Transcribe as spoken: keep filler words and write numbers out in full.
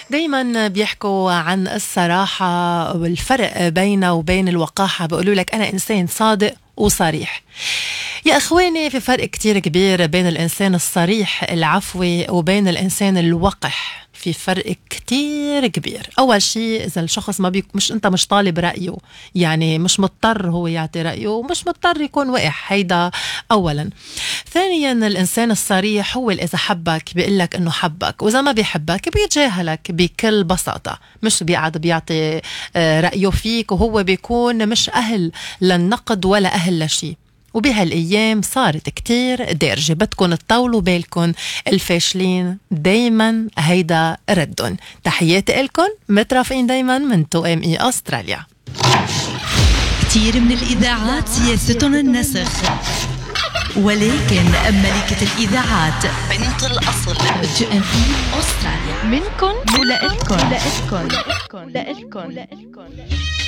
دايما بيحكوا عن الصراحة والفرق بينه وبين الوقاحة، بيقولوا لك أنا إنسان صادق وصريح. يا أخواني، في فرق كتير كبير بين الإنسان الصريح العفوي وبين الإنسان الوقح. في فرق كتير كبير. أول شيء إذا الشخص ما بيك مش أنت مش طالب رأيه، يعني مش مضطر هو يعطي رأيه ومش مضطر يكون وقح، هيدا أولا. ثانيا، الإنسان الصريح هو اللي إذا حبك بيقلك إنه حبك، وإذا ما بيحبك بيتجاهلك بكل بساطة، مش بيقعد بيعطي رأيه فيك وهو بيكون مش أهل للنقد ولا أهل لشي. وبهالأيام صارت كتير دارجة، بدكن تطولوا بالكن، الفاشلين دايما هيدا ردن. تحياتي إلكن، مترافقين دايما من تو ام اي أستراليا. كتير من الإذاعات سياستن النسخ، ولكن ملكة الإذاعات بنت الأصل تو ام اي أستراليا، منكن ولإلكن.